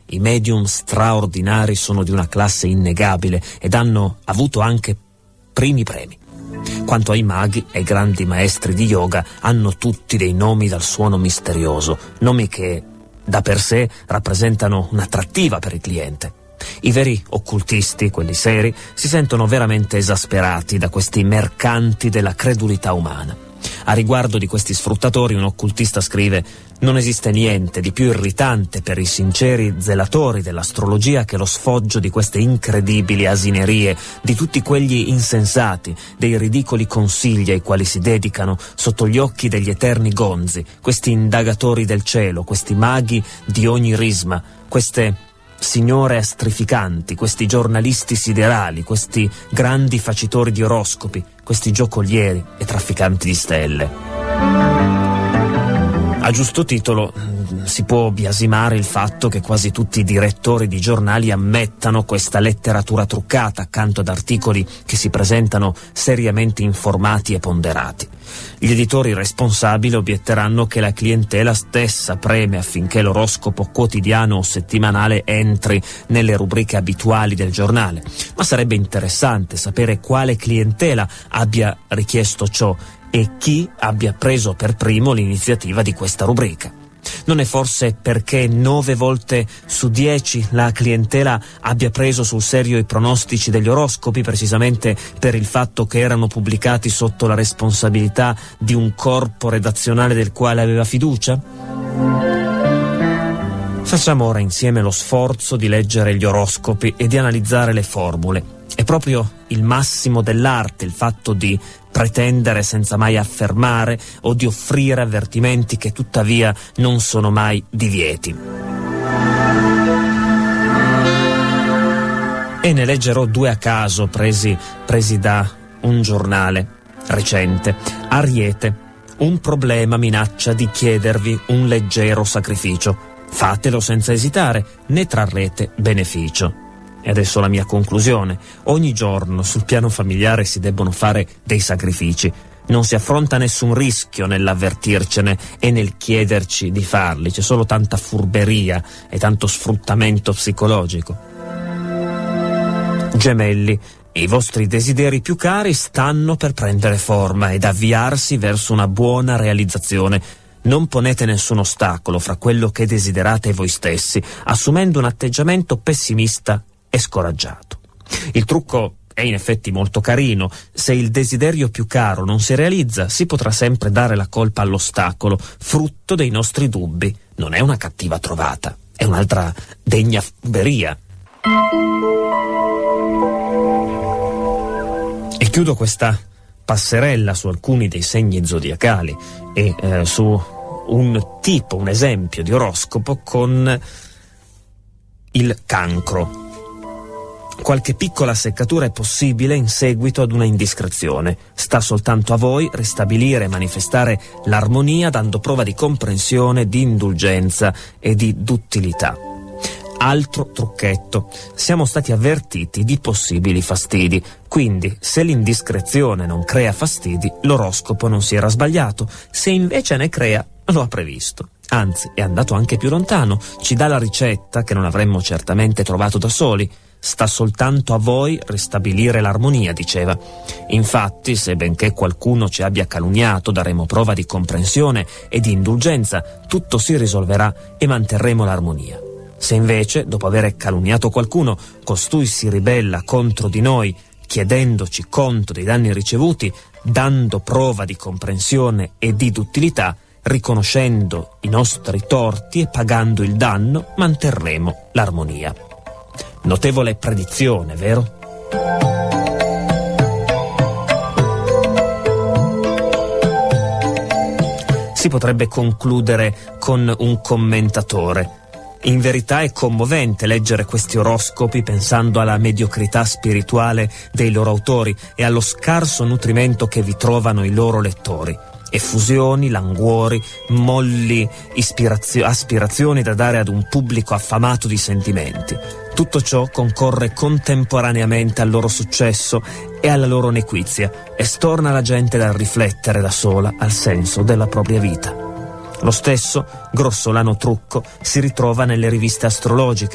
i medium straordinari sono di una classe innegabile ed hanno avuto anche primi premi. Quanto ai maghi e ai grandi maestri di yoga, hanno tutti dei nomi dal suono misterioso, nomi che da per sé rappresentano un'attrattiva per il cliente. I veri occultisti, quelli seri, si sentono veramente esasperati da questi mercanti della credulità umana. A riguardo di questi sfruttatori, un occultista scrive: non esiste niente di più irritante per i sinceri zelatori dell'astrologia che lo sfoggio di queste incredibili asinerie, di tutti quegli insensati, dei ridicoli consigli ai quali si dedicano sotto gli occhi degli eterni gonzi, questi indagatori del cielo, questi maghi di ogni risma, queste signore astrificanti, questi giornalisti siderali, questi grandi facitori di oroscopi, questi giocolieri e trafficanti di stelle. A giusto titolo si può biasimare il fatto che quasi tutti i direttori di giornali ammettano questa letteratura truccata accanto ad articoli che si presentano seriamente informati e ponderati. Gli editori responsabili obietteranno che la clientela stessa preme affinché l'oroscopo quotidiano o settimanale entri nelle rubriche abituali del giornale, ma sarebbe interessante sapere quale clientela abbia richiesto ciò e chi abbia preso per primo l'iniziativa di questa rubrica. Non è forse perché 9 volte su 10 la clientela abbia preso sul serio i pronostici degli oroscopi, precisamente per il fatto che erano pubblicati sotto la responsabilità di un corpo redazionale del quale aveva fiducia? Facciamo ora insieme lo sforzo di leggere gli oroscopi e di analizzare le formule. È proprio il massimo dell'arte il fatto di pretendere senza mai affermare o di offrire avvertimenti che tuttavia non sono mai divieti. E ne leggerò 2 a caso presi da un giornale recente. Ariete: un problema minaccia di chiedervi un leggero sacrificio. Fatelo senza esitare, ne trarrete beneficio. E adesso la mia conclusione: ogni giorno sul piano familiare si debbono fare dei sacrifici. Non si affronta nessun rischio nell'avvertircene e nel chiederci di farli. C'è solo tanta furberia e tanto sfruttamento psicologico. Gemelli: i vostri desideri più cari stanno per prendere forma ed avviarsi verso una buona realizzazione. Non ponete nessun ostacolo fra quello che desiderate e voi stessi, assumendo un atteggiamento pessimista e scoraggiato. Il trucco è in effetti molto carino. Se il desiderio più caro non si realizza, si potrà sempre dare la colpa all'ostacolo, frutto dei nostri dubbi. Non è una cattiva trovata, è un'altra degna furberia. E chiudo questa passerella su alcuni dei segni zodiacali e su un esempio di oroscopo con il Cancro. Qualche piccola seccatura è possibile in seguito ad una indiscrezione. Sta soltanto a voi ristabilire e manifestare l'armonia dando prova di comprensione, di indulgenza e di duttilità. Altro trucchetto: siamo stati avvertiti di possibili fastidi, quindi se l'indiscrezione non crea fastidi, l'oroscopo non si era sbagliato, se invece ne crea, lo ha previsto. Anzi, è andato anche più lontano, ci dà la ricetta che non avremmo certamente trovato da soli. Sta soltanto a voi ristabilire l'armonia, diceva. Infatti, se benché qualcuno ci abbia calunniato, daremo prova di comprensione e di indulgenza, tutto si risolverà e manterremo l'armonia. Se invece, dopo aver calunniato qualcuno, costui si ribella contro di noi, chiedendoci conto dei danni ricevuti, dando prova di comprensione e di duttilità, riconoscendo i nostri torti e pagando il danno, manterremo l'armonia. Notevole predizione, vero? Si potrebbe concludere con un commentatore. In verità è commovente leggere questi oroscopi pensando alla mediocrità spirituale dei loro autori e allo scarso nutrimento che vi trovano i loro lettori. Effusioni, languori, molli aspirazioni da dare ad un pubblico affamato di sentimenti. Tutto ciò concorre contemporaneamente al loro successo e alla loro nequizia e storna la gente dal riflettere da sola al senso della propria vita. Lo stesso grossolano trucco si ritrova nelle riviste astrologiche